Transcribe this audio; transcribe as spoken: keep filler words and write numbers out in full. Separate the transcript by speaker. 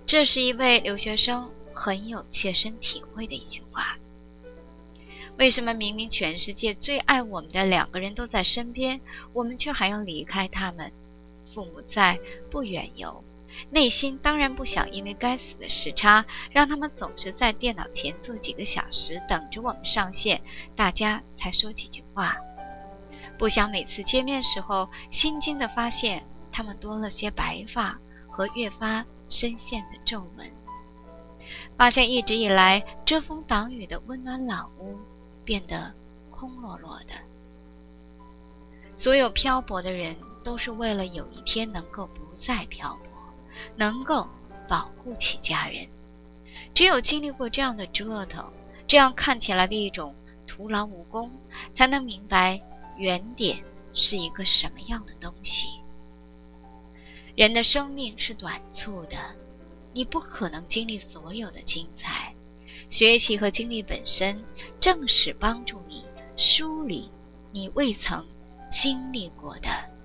Speaker 1: 这是一位留学生很有切身体会的一句话。为什么明明全世界最爱我们的两个人都在身边，我们却还要离开他们？父母在，不远游，内心当然不想因为该死的时差，让他们总是在电脑前坐几个小时，等着我们上线，大家才说几句话。不想每次见面时候，心惊地发现他们多了些白发和越发深陷的皱纹，发现一直以来遮风挡雨的温暖老屋变得空落落的。所有漂泊的人都是为了有一天能够不再漂泊，能够保护起家人。只有经历过这样的折腾，这样看起来的一种徒劳无功，才能明白原点是一个什么样的东西。人的生命是短促的，你不可能经历所有的精彩。学习和经历本身正是帮助你梳理你未曾经历过的